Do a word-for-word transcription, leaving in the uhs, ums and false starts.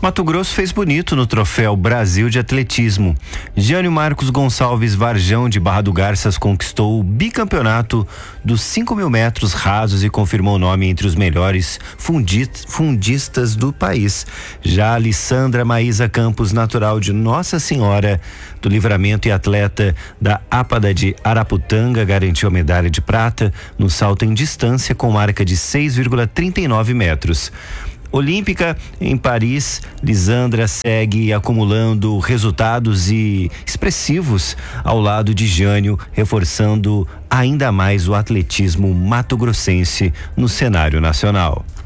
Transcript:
Mato Grosso fez bonito no Troféu Brasil de Atletismo. Jânio Marcos Gonçalves Varjão, de Barra do Garças, conquistou o bicampeonato dos cinco mil metros rasos e confirmou o nome entre os melhores fundi- fundistas do país. Já Alessandra Maísa Campos, natural de Nossa Senhora do Livramento e atleta da APADA de Araputanga, garantiu a medalha de prata no salto em distância com marca de seis vírgula trinta e nove metros. Olímpica em Paris, Lisandra segue acumulando resultados e expressivos ao lado de Jânio, reforçando ainda mais o atletismo mato-grossense no cenário nacional.